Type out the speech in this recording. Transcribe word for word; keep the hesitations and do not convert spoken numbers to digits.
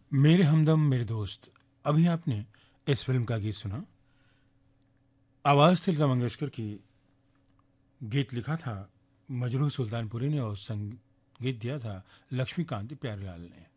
मेरे हमदम मेरे दोस्त, अभी आपने इस फिल्म का गीत सुना। आवाज़ थी लता मंगेशकर की। गीत लिखा था मजरूह सुल्तानपुरी ने और संगीत दिया था लक्ष्मीकांत प्यारेलाल ने।